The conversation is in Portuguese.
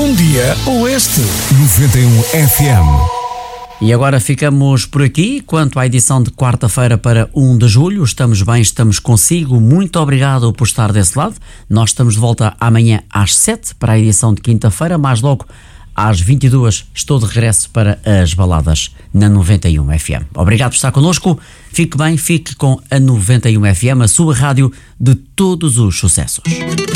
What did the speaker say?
Um dia oeste. 91 FM. E agora ficamos por aqui quanto à edição de quarta-feira para 1 de julho. Estamos bem, estamos consigo. Muito obrigado por estar desse lado. Nós estamos de volta amanhã às 7 para a edição de quinta-feira, mais logo às 22 estou de regresso para as baladas na 91 FM. Obrigado por estar connosco. Fique bem, fique com a 91 FM, a sua rádio de todos os sucessos.